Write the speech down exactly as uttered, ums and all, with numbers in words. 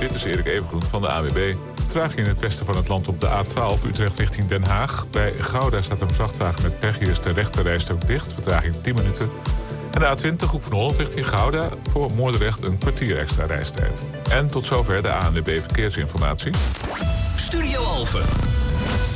Dit is Erik Evengroen van de A W B. Vertraging in het westen van het land op de A twaalf Utrecht richting Den Haag. Bij Gouda staat een vrachtwagen met pech. Hier is de rechterrijstrook dicht. Vertraging tien minuten. En de A twintig Hoek van Holland richting Gouda. Voor Moordrecht een kwartier extra reistijd. En tot zover de A N W B Verkeersinformatie. Studio Alphen.